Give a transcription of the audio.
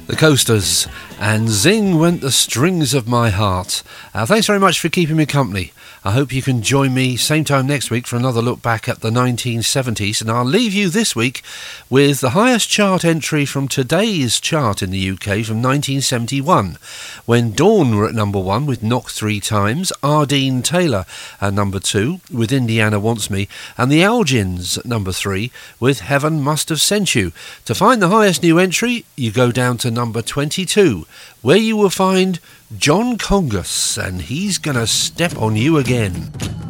The Coasters, and Zing went the strings of my heart. Thanks very much for keeping me company. I hope you can join me same time next week for another look back at the 1970s, and I'll leave you this week with the highest chart entry from today's chart in the UK from 1971, when Dawn were at number 1 with Knock 3 Times, Ardeen Taylor at number 2 with Indiana Wants Me, and the Elgins at number 3 with Heaven Must Have Sent You. To find the highest new entry, you go down to number 22, where you will find John Congus, and he's gonna step on you again.